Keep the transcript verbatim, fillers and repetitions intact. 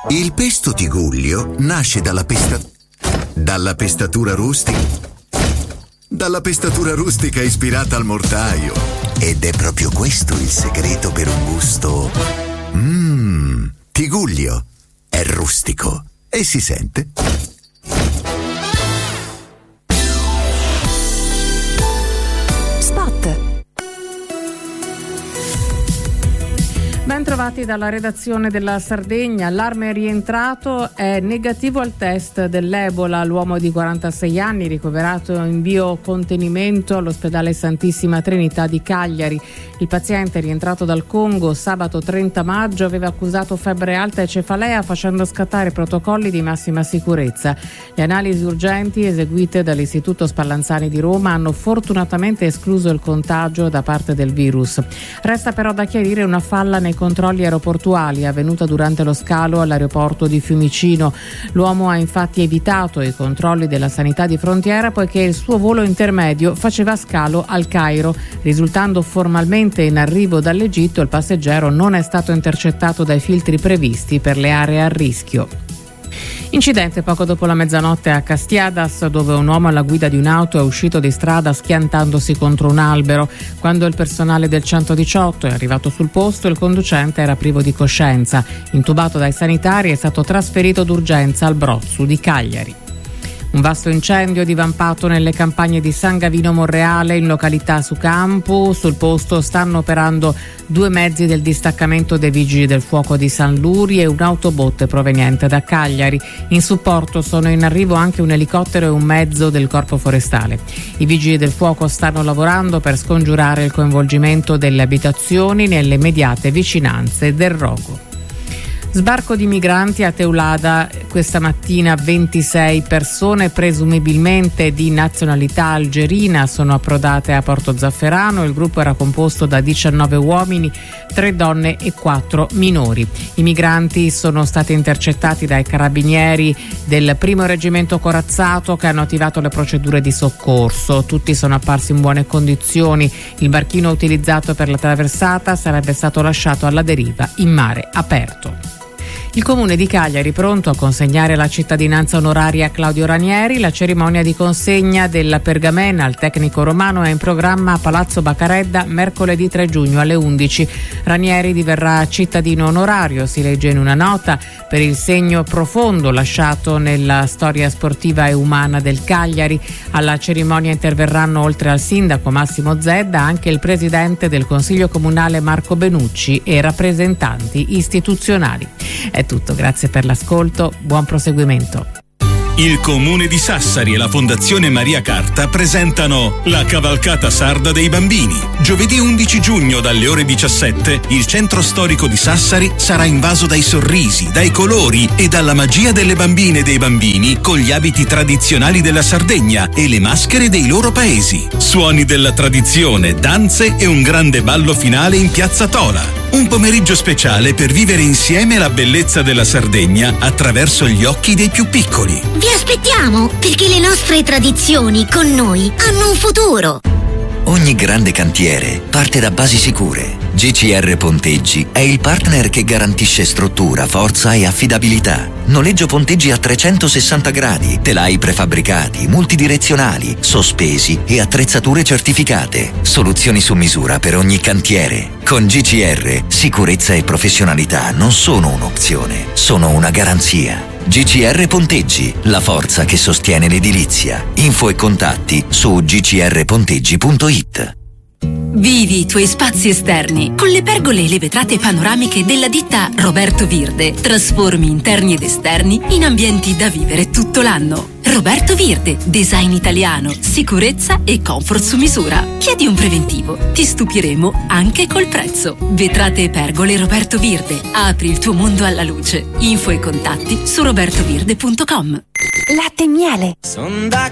Il pesto Tigullio nasce dalla pesta... dalla pestatura rustica... dalla pestatura rustica ispirata al mortaio. Ed è proprio questo il segreto per un gusto... Mmm, Tigullio. È rustico e si sente. Ben trovati dalla redazione della Sardegna. Allarme è rientrato, è negativo al test dell'Ebola l'uomo di quarantasei anni ricoverato in biocontenimento all'ospedale Santissima Trinità di Cagliari. Il paziente, rientrato dal Congo sabato trenta maggio, aveva accusato febbre alta e cefalea, facendo scattare protocolli di massima sicurezza. Le analisi urgenti eseguite dall'Istituto Spallanzani di Roma hanno fortunatamente escluso il contagio da parte del virus. Resta però da chiarire una falla nei controlli aeroportuali avvenuta durante lo scalo all'aeroporto di Fiumicino. L'uomo ha infatti evitato i controlli della sanità di frontiera poiché il suo volo intermedio faceva scalo al Cairo. Risultando formalmente in arrivo dall'Egitto, il passeggero non è stato intercettato dai filtri previsti per le aree a rischio. Incidente poco dopo la mezzanotte a Castiadas, dove un uomo alla guida di un'auto è uscito di strada schiantandosi contro un albero. Quando il personale del centodiciotto è arrivato sul posto, il conducente era privo di coscienza. Intubato dai sanitari, è stato trasferito d'urgenza al Brozzu di Cagliari. Un vasto incendio divampato nelle campagne di San Gavino Monreale, in località Sucampu. Sul posto stanno operando due mezzi del distaccamento dei Vigili del Fuoco di San Luri e un'autobotte proveniente da Cagliari. In supporto sono in arrivo anche un elicottero e un mezzo del Corpo Forestale. I Vigili del Fuoco stanno lavorando per scongiurare il coinvolgimento delle abitazioni nelle immediate vicinanze del rogo. Sbarco di migranti a Teulada questa mattina. ventisei persone presumibilmente di nazionalità algerina sono approdate a Porto Zafferano. Il gruppo era composto da diciannove uomini, tre donne e quattro minori. I migranti sono stati intercettati dai carabinieri del primo reggimento corazzato, che hanno attivato le procedure di soccorso. Tutti sono apparsi in buone condizioni. Il barchino utilizzato per la traversata sarebbe stato lasciato alla deriva in mare aperto. Il Comune di Cagliari pronto a consegnare la cittadinanza onoraria a Claudio Ranieri. La cerimonia di consegna della pergamena al tecnico romano è in programma a Palazzo Baccaredda mercoledì tre giugno alle undici. Ranieri diverrà cittadino onorario, si legge in una nota, per il segno profondo lasciato nella storia sportiva e umana del Cagliari. Alla cerimonia interverranno, oltre al sindaco Massimo Zedda, anche il presidente del Consiglio Comunale Marco Benucci e rappresentanti istituzionali. È tutto, grazie per l'ascolto, buon proseguimento. Il Comune di Sassari e la Fondazione Maria Carta presentano la Cavalcata Sarda dei Bambini. Giovedì undici giugno dalle ore diciassette il centro storico di Sassari sarà invaso dai sorrisi, dai colori e dalla magia delle bambine e dei bambini con gli abiti tradizionali della Sardegna e le maschere dei loro paesi. Suoni della tradizione, danze e un grande ballo finale in Piazza Tola. Un pomeriggio speciale per vivere insieme la bellezza della Sardegna attraverso gli occhi dei più piccoli. Vi aspettiamo, perché le nostre tradizioni con noi hanno un futuro. Ogni grande cantiere parte da basi sicure. G C R Ponteggi è il partner che garantisce struttura, forza e affidabilità. Noleggio ponteggi a trecentosessanta gradi, telai prefabbricati, multidirezionali, sospesi e attrezzature certificate. Soluzioni su misura per ogni cantiere. Con G C R, sicurezza e professionalità non sono un'opzione, sono una garanzia. G C R Ponteggi, la forza che sostiene l'edilizia. Info e contatti su g c r ponteggi punto i t. Vivi i tuoi spazi esterni con le pergole e le vetrate panoramiche della ditta Roberto Virde. Trasformi interni ed esterni in ambienti da vivere tutto l'anno. Roberto Virde, design italiano, sicurezza e comfort su misura. Chiedi un preventivo, ti stupiremo anche col prezzo. Vetrate e pergole Roberto Virde. Apri il tuo mondo alla luce. Info e contatti su roberto virde punto com. Latte e miele.